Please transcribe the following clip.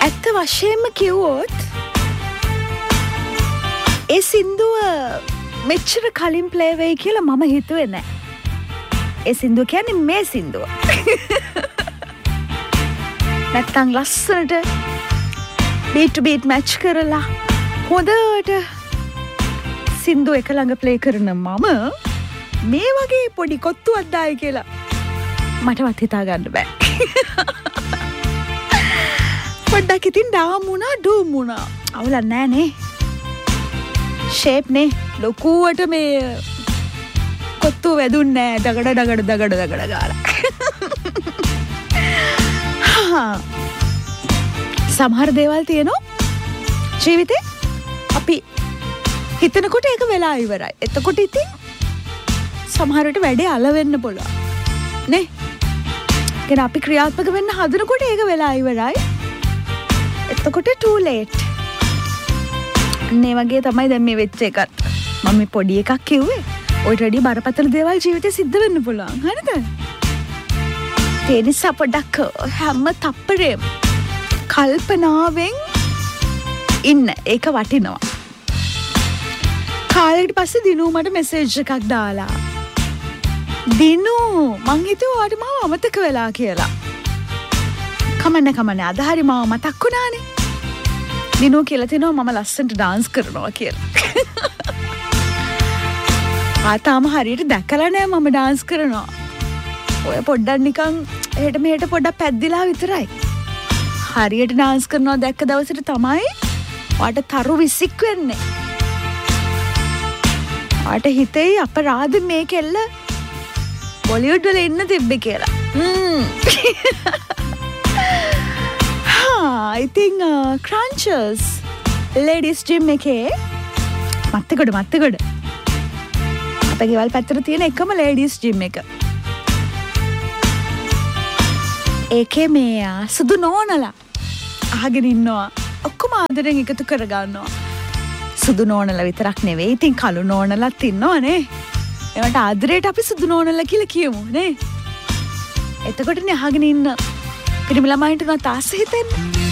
ඇත්ත වශයෙන්ම කිව්වොත් ඒ සින්දුව මෙච්චර කලින් ප්ලේ වෙයි කියලා මම හිතුවේ නෑ. ඒ සින්දුව කියන්නේ මේ සින්දුව. නැත්තම් ලස්සනට beat to beat match කරලා හොඳට සින්දුව එක ළඟ ප්ලේ කරන මම මේ වගේ පොඩි කොත්තුවක් දායි කියලා මටවත් හිතා ගන්න බෑ. පොඩ්ඩක් ඉතින් ඩාම් වුණා ඩූම් වුණා. අවුලක් නෑනේ. ෂේප් නේ ලොකුවට මේ කොත්තු වැදුන්නේ නෑ. දගඩ ගාලා. සමහර දේවල් තියෙනවා ජීවිතේ අපි හිතනකොට ඒක වෙලා ඉවරයි. එතකොට ඉතින් සමහර විට වැඩේ අල වෙන්න පුළුවන් නේ. කියන අපි ක්‍රියාත්මක වෙන්න හදනකොට ඒක වෙලා ඉවරයි. එතකොට too late. මේ වගේ තමයි දැන් මේ වෙච්ච එකත්. මම මේ පොඩි එකක් කිව්වේ. ඔය රෙඩි බරපතල දේවල් ජීවිතේ සිද්ධ වෙන්න පුළුවන්. හරිද? ඒ නිසා පොඩ්ඩක් හැම තප්පරේම කල්පනාවෙන් ඉන්න. ඒක වටිනවා. කාලෙකට පස්සේ දිනු මට මෙසේජ් එකක් දාලා. දිනු මං හිතුවා ඔයාට මාව අමතක වෙලා කියලා. කමන්න අද හරි මාව මතක් වුණානේ. දිනු කියලා තිනවා මම ලස්සනට ඩාන්ස් කරනවා කියලා. තාම හරියට දැකලා නෑ මම ඩාන්ස් කරනවා. ඔය පොඩ්ඩක් නිකන් එහෙට මෙහෙට පොඩ්ඩක් පැද්දිලා විතරයි. හරියට ඩාන්ස් කරනවා දැක්ක දවසට තමයි ඔයාට තරු විසික් වෙන්නේ. ඔයාට හිතෙයි අපරාධ මේ කෙල්ල බොලිවුඩ් වල ඉන්න තිබ්බේ කියලා. ඉතින් ක්‍රන්චර්ස් ලේඩීස් ජිම් එකේ මත්තගොඩ අපේ ගෙවල් පැත්තට තියෙන එකම ලේඩීස් ජිම් එක. ඒකේ මේ සුදු නෝනලා අහගෙන ඉන්නවා. ඔක්කොම ආදරෙන් එකතු කරගන්නවා. සුදු නෝනලා විතරක් නෙවෙයි ඉතින් කළු නෝනලත් ඉන්නවනේ. ඒවට ආදරයට අපි සුදු නෝනලා කියලා කියමු නේ. එතකොටනේ අහගෙන ඉන්න පිරිමි ළමයින්ට උනත් ආස හිතෙන්නේ.